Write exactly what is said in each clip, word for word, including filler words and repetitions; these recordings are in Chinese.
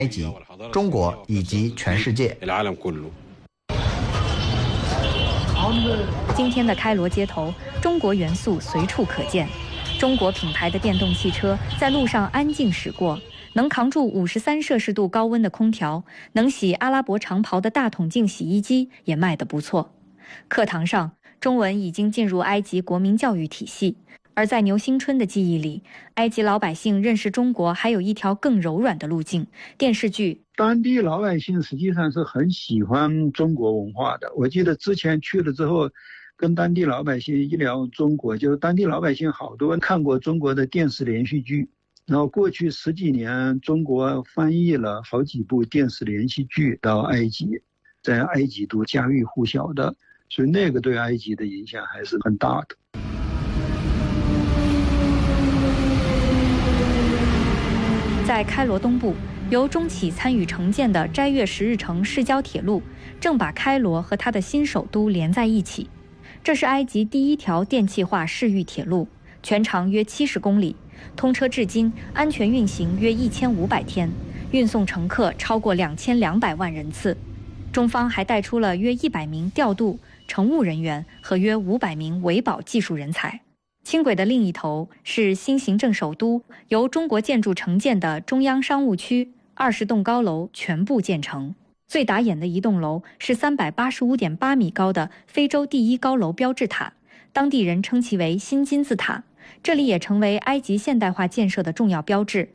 埃及、中国以及全世界。 今天的开罗街头，中国元素随处可见。中国品牌的电动汽车在路上安静驶过，能扛住五十三摄氏度高温的空调，能洗阿拉伯长袍的大筒径洗衣机也卖得不错。课堂上，中文已经进入埃及国民教育体系。而在牛新春的记忆里，埃及老百姓认识中国还有一条更柔软的路径。电视剧， 当地老百姓实际上是很喜欢中国文化的。我记得之前去了之后，跟当地老百姓一聊中国，就是当地老百姓好多看过中国的电视连续剧，然后过去十几年中国翻译了好几部电视连续剧到埃及，在埃及都家喻户晓的，所以那个对埃及的影响还是很大的。 在开罗东部，由中企参与承建的斋月十日城市郊铁路正把开罗和它的新首都连在一起。这是埃及第一条电气化市域铁路，全长约七十公里，通车至今，安全运行约一千五百天，运送乘客超过两千两百万人次。中方还带出了约一百名调度、乘务人员和约五百名维保技术人才。轻轨的另一头是新行政首都，由中国建筑承建的中央商务区，二十栋高楼全部建成。最打眼的一栋楼是三百八十五点八米高的非洲第一高楼标志塔，当地人称其为新金字塔。这里也成为埃及现代化建设的重要标志。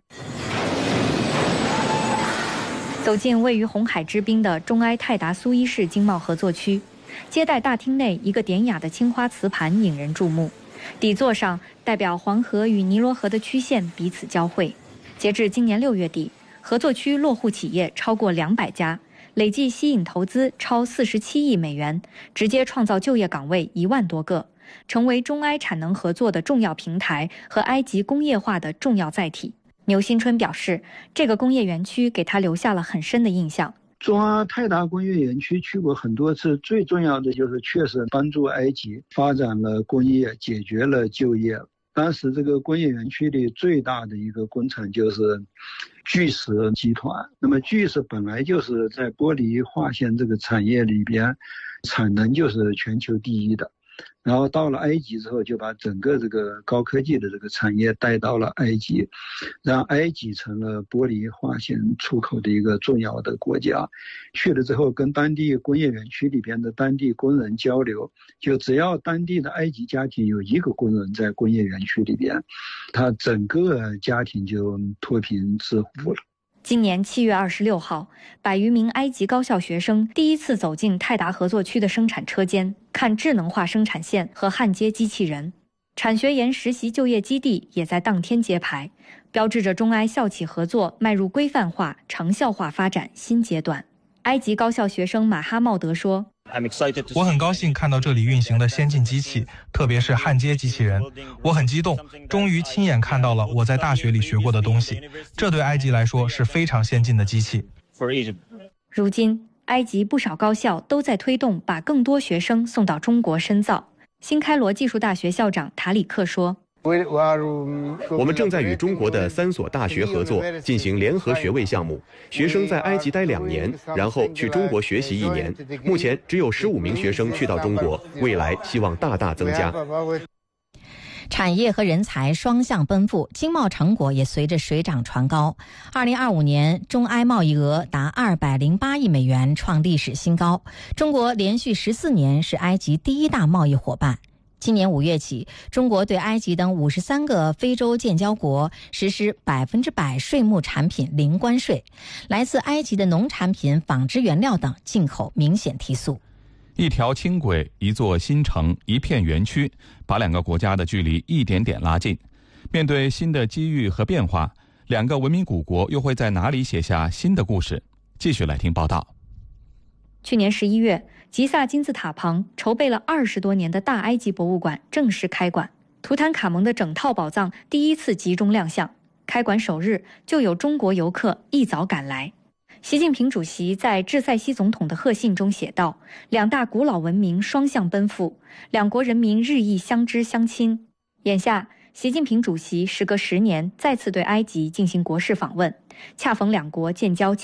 走进位于红海之滨的中埃泰达苏伊士经贸合作区，接待大厅内一个典雅的青花瓷盘引人注目。底座上代表黄河与尼罗河的曲线彼此交汇。截至今年六月底，合作区落户企业超过两百家，累计吸引投资超四十七亿美元，直接创造就业岗位一万多个，成为中埃产能合作的重要平台和埃及工业化的重要载体。牛新春表示，这个工业园区给他留下了很深的印象。 中阿泰达工业园区去过很多次，最重要的就是确实帮助埃及发展了工业，解决了就业。当时这个工业园区里最大的一个工厂就是巨石集团，那么巨石本来就是在玻璃化纤这个产业里边产能就是全球第一的，然后到了埃及之后就把整个这个高科技的这个产业带到了埃及，让埃及成了玻璃化纤出口的一个重要的国家。去了之后跟当地工业园区里边的当地工人交流，就只要当地的埃及家庭有一个工人在工业园区里边，他整个家庭就脱贫致富了。 今年七月二十六号，百余名埃及高校学生第一次走进泰达合作区的生产车间，看智能化生产线和焊接机器人。产学研实习就业基地也在当天揭牌，标志着中埃校企合作迈入规范化、长效化发展新阶段。埃及高校学生马哈茂德说， 我很高兴看到这里运行的先进机器，特别是焊接机器人。我很激动，终于亲眼看到了我在大学里学过的东西。这对埃及来说是非常先进的机器。 如今，埃及不少高校都在推动把更多学生送到中国深造。新开罗技术大学校长塔里克说， 我们正在与中国的三所大学合作，进行联合学位项目。学生在埃及待两年，然后去中国学习一年。目前只有十五名学生去到中国，未来希望大大增加。 产业和人才双向奔赴，经贸成果也随着水涨船高。二零二五年，中埃贸易额达二百零八亿美元，创历史新高。中国连续十四年是埃及第一大贸易伙伴。今年五月起，中国对埃及等五十三个非洲建交国实施百分之百税目产品零关税，来自埃及的农产品、纺织原料等进口明显提速。 一条轻轨，一座新城，一片园区，把两个国家的距离一点点拉近。面对新的机遇和变化，两个文明古国又会在哪里写下新的故事？继续来听报道。 去年十一月，吉萨金字塔旁筹备了二十多年的大埃及博物馆正式开馆，图坦卡蒙的整套宝藏第一次集中亮相。开馆首日就有中国游客一早赶来。习近平主席在致塞西总统的贺信中写道：“两大古老文明双向奔赴，两国人民日益相知相亲。”眼下，习近平主席时隔十年再次对埃及进行国事访问，恰逢两国建交